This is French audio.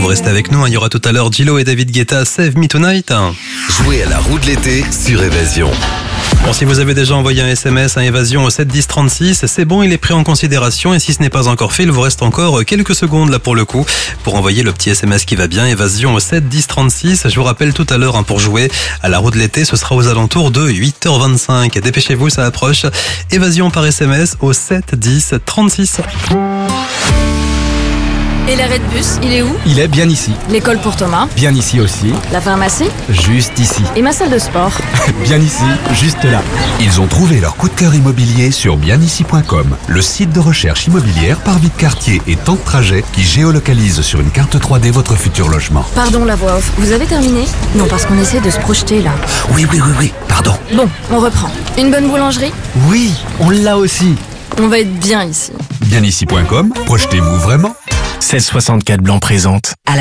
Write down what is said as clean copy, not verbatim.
restez avec nous, il y aura tout à l'heure Gillo et David Guetta, Save Me Tonight. Jouez à la roue de l'été sur Évasion. Bon, si vous avez déjà envoyé un SMS à Évasion au 7 10 36, c'est bon, il est pris en considération et si ce n'est pas encore fait, il vous reste encore quelques secondes là pour le coup pour envoyer le petit SMS qui va bien. Évasion au 7 10 36. Je vous rappelle tout à l'heure pour jouer à la roue de l'été, ce sera aux alentours de 8h25. Dépêchez-vous, ça approche. Évasion par SMS au 7 10 36. Et l'arrêt de bus, il est où? Il est bien ici. L'école pour Thomas? Bien ici aussi. La pharmacie? Juste ici. Et ma salle de sport? Bien ici, juste là. Ils ont trouvé leur coup de cœur immobilier sur bienici.com, le site de recherche immobilière par vie de quartier et temps de trajet qui géolocalise sur une carte 3D votre futur logement. Pardon, la voix off, vous avez terminé? Non, parce qu'on essaie de se projeter là. Oui, pardon. Bon, on reprend. Une bonne boulangerie? Oui, on l'a aussi. On va être bien ici. Bienici.com, projetez-vous vraiment. 1664 Blanc présente.